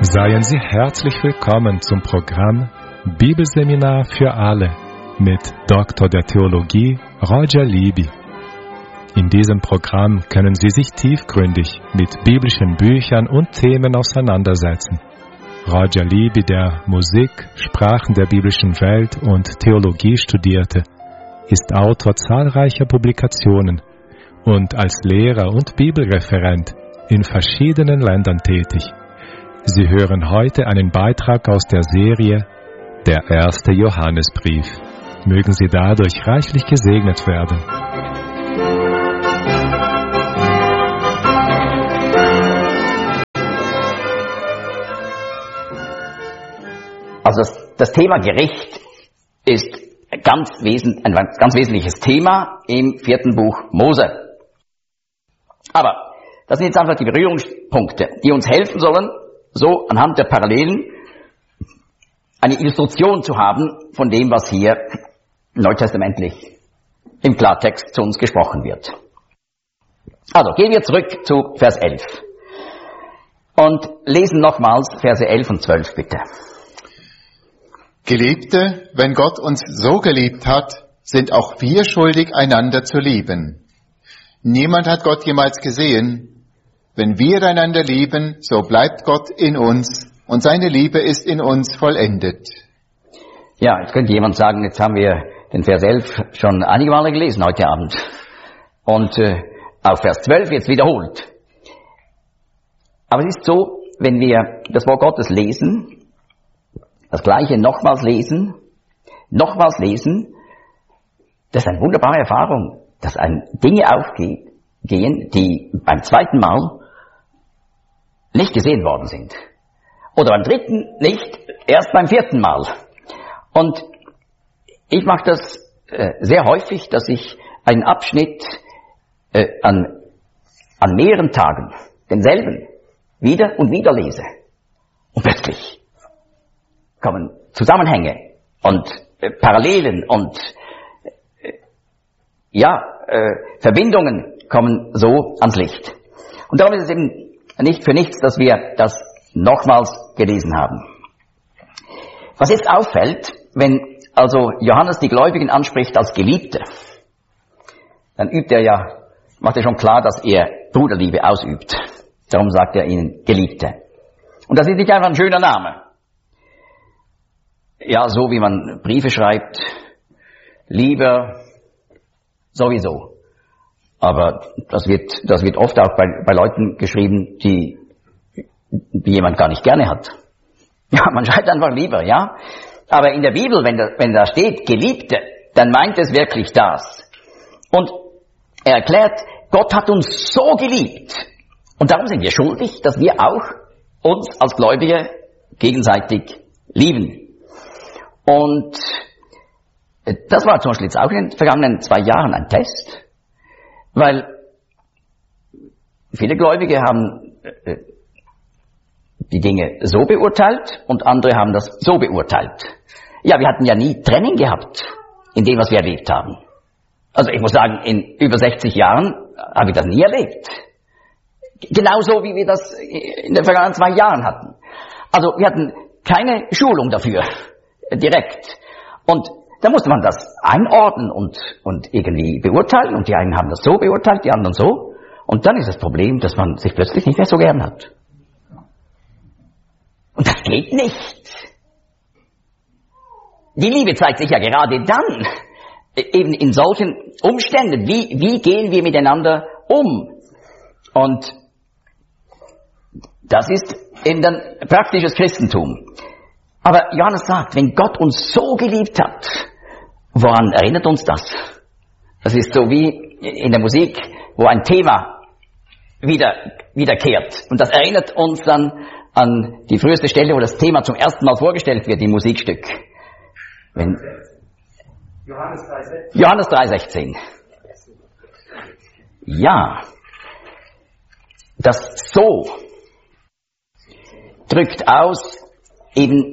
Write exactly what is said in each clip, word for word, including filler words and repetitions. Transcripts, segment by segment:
Seien Sie herzlich willkommen zum Programm Bibelseminar für alle mit Doktor der Theologie Roger Libby. In diesem Programm können Sie sich tiefgründig mit biblischen Büchern und Themen auseinandersetzen. Roger Libby, der Musik, Sprachen der biblischen Welt und Theologie studierte, ist Autor zahlreicher Publikationen und als Lehrer und Bibelreferent in verschiedenen Ländern tätig. Sie hören heute einen Beitrag aus der Serie Der erste Johannesbrief. Mögen Sie dadurch reichlich gesegnet werden. Also das, das Thema Gericht ist ganz wesen, ein ganz wesentliches Thema im vierten Buch Mose. Aber das sind jetzt einfach die Berührungspunkte, die uns helfen sollen, so anhand der Parallelen eine Illustration zu haben von dem, was hier neutestamentlich im Klartext zu uns gesprochen wird. Also gehen wir zurück zu Vers elf und lesen nochmals Verse elf und zwölf bitte. Geliebte, wenn Gott uns so geliebt hat, sind auch wir schuldig, einander zu lieben. Niemand hat Gott jemals gesehen. Wenn wir einander lieben, so bleibt Gott in uns und seine Liebe ist in uns vollendet. Ja, jetzt könnte jemand sagen, jetzt haben wir den Vers elf schon einige Male gelesen heute Abend. Und äh, auch Vers zwölf jetzt wiederholt. Aber es ist so, wenn wir das Wort Gottes lesen, das Gleiche nochmals lesen, nochmals lesen, das ist eine wunderbare Erfahrung, dass einem Dinge aufgehen, die beim zweiten Mal nicht gesehen worden sind. Oder beim dritten nicht, erst beim vierten Mal. Und ich mache das äh, sehr häufig, dass ich einen Abschnitt äh, an, an mehreren Tagen, denselben, wieder und wieder lese. Und plötzlich kommen Zusammenhänge und äh, Parallelen und äh, ja, äh, Verbindungen kommen so ans Licht. Und darum ist es eben nicht für nichts, dass wir das nochmals gelesen haben. Was jetzt auffällt, wenn also Johannes die Gläubigen anspricht als Geliebte, dann übt er ja, macht er schon klar, dass er Bruderliebe ausübt. Darum sagt er ihnen Geliebte. Und das ist nicht einfach ein schöner Name. Ja, so wie man Briefe schreibt, lieber sowieso. Aber das wird, das wird oft auch bei, bei Leuten geschrieben, die, die jemand gar nicht gerne hat. Ja, man schreibt einfach lieber, ja. Aber in der Bibel, wenn da, wenn da steht Geliebte, dann meint es wirklich das. Und er erklärt, Gott hat uns so geliebt. Und darum sind wir schuldig, dass wir auch uns als Gläubige gegenseitig lieben. Und das war zum Beispiel jetzt auch in den vergangenen zwei Jahren ein Test. Weil viele Gläubige haben äh, die Dinge so beurteilt und andere haben das so beurteilt. Ja, wir hatten ja nie Trennung gehabt in dem, was wir erlebt haben. Also ich muss sagen, in über sechzig Jahren habe ich das nie erlebt. Genauso wie wir das in den vergangenen zwei Jahren hatten. Also wir hatten keine Schulung dafür, direkt. Und da musste man das einordnen und, und irgendwie beurteilen. Und die einen haben das so beurteilt, die anderen so. Und dann ist das Problem, dass man sich plötzlich nicht mehr so gern hat. Und das geht nicht. Die Liebe zeigt sich ja gerade dann, eben in solchen Umständen. Wie, wie gehen wir miteinander um? Und das ist eben dann praktisches Christentum. Aber Johannes sagt, wenn Gott uns so geliebt hat, woran erinnert uns das? Das ist so wie in der Musik, wo ein Thema wieder, wiederkehrt. Und das erinnert uns dann an die früheste Stelle, wo das Thema zum ersten Mal vorgestellt wird im Musikstück. Wenn Johannes drei sechzehn. Ja. Das so drückt aus eben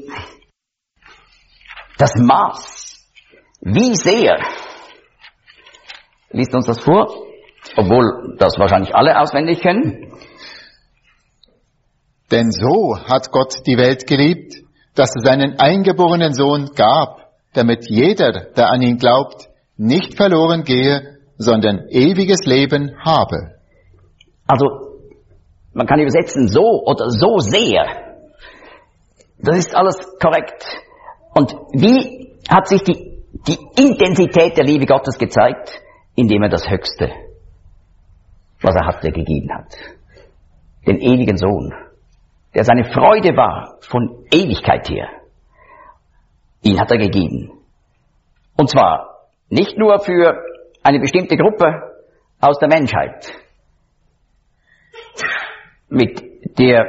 das Maß, wie sehr, liest uns das vor, obwohl das wahrscheinlich alle auswendig kennen, Denn so hat Gott die Welt geliebt, dass er seinen eingeborenen Sohn gab, damit jeder, der an ihn glaubt, nicht verloren gehe, sondern ewiges Leben habe. Also, man kann übersetzen so oder so sehr. Das ist alles korrekt. Und wie hat sich die, die Intensität der Liebe Gottes gezeigt? Indem er das Höchste, was er hatte, gegeben hat. Den ewigen Sohn, der seine Freude war von Ewigkeit her. Ihn hat er gegeben. Und zwar nicht nur für eine bestimmte Gruppe aus der Menschheit, mit der